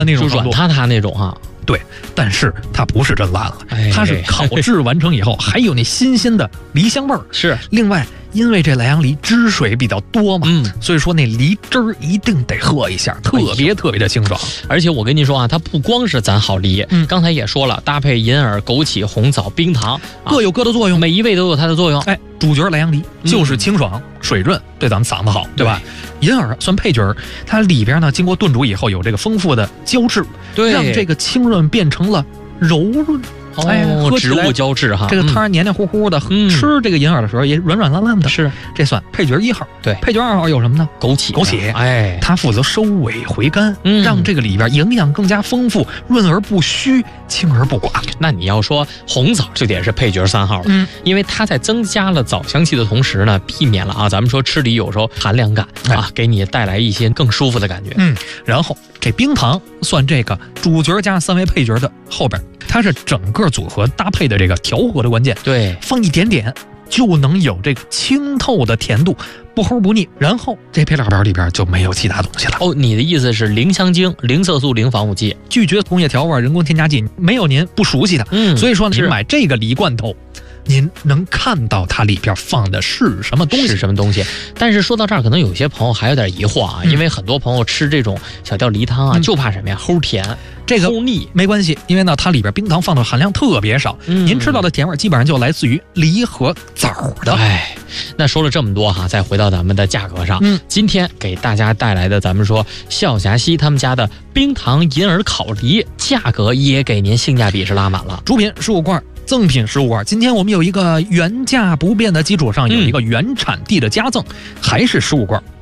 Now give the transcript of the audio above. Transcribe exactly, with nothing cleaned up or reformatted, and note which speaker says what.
Speaker 1: 那种
Speaker 2: 软塌塌那种哈。
Speaker 1: 对，但是它不是真烂了，
Speaker 2: 哎、
Speaker 1: 它是烤制完成以后还有那新鲜的梨香味儿。
Speaker 2: 是，
Speaker 1: 另外因为这莱阳梨汁水比较多嘛，嗯，所以说那梨汁儿一定得喝一下，特别特别的清爽。
Speaker 2: 而且我跟你说啊，它不光是咱好梨，嗯，刚才也说了，搭配银耳、枸杞、红枣、冰糖，啊、
Speaker 1: 各有各的作用，
Speaker 2: 每一味都有它的作用。
Speaker 1: 哎，主角莱阳梨就是清爽、嗯、水润，对咱们嗓子好，对吧？对，银耳算配角，它里边呢经过炖煮以后有这个丰富的胶质，
Speaker 2: 对，
Speaker 1: 让这个清润变成了柔润。
Speaker 2: 哦，哎，植物胶质哈，
Speaker 1: 这个汤黏黏糊糊的，嗯、吃这个银耳的时候也软软烂烂的。
Speaker 2: 是，
Speaker 1: 这算配角一号。
Speaker 2: 对，
Speaker 1: 配角二号有什么呢？
Speaker 2: 枸杞，
Speaker 1: 枸杞，
Speaker 2: 哎，
Speaker 1: 它负责收尾回甘，嗯、让这个里边营养更加丰富，润而不虚，清而不寡。
Speaker 2: 那你要说红枣就得是配角三号了，
Speaker 1: 嗯，
Speaker 2: 因为它在增加了枣香气的同时呢，避免了啊，咱们说吃梨有时候寒凉感啊，给你带来一些更舒服的感觉。
Speaker 1: 嗯，然后这冰糖算这个主角加三位配角的后边。它是整个组合搭配的这个调和的关键，
Speaker 2: 对，
Speaker 1: 放一点点就能有这个清透的甜度，不齁不腻。然后这配料表里边就没有其他东西了。
Speaker 2: 哦，你的意思是零香精、零色素、零防腐剂，
Speaker 1: 拒绝工业调味、人工添加剂，没有您不熟悉的。嗯，所以说您买这个梨罐头，您能看到它里边放的是什么东西？
Speaker 2: 是什么东西？但是说到这儿，可能有些朋友还有点疑惑啊，嗯、因为很多朋友吃这种小吊梨汤啊，嗯、就怕什么呀？齁甜。
Speaker 1: 这个
Speaker 2: 齁腻
Speaker 1: 没关系，因为呢它里边冰糖放的含量特别少，嗯、您吃到的甜味基本上就来自于梨和枣的。
Speaker 2: 哎，那说了这么多哈，再回到咱们的价格上，嗯，今天给大家带来的咱们说笑霞溪他们家的冰糖银耳烤梨，价格也给您性价比是拉满了，
Speaker 1: 主品十五罐。赠品十五罐，今天我们有一个原价不变的基础上，有一个原产地的加赠，嗯、还是十五罐。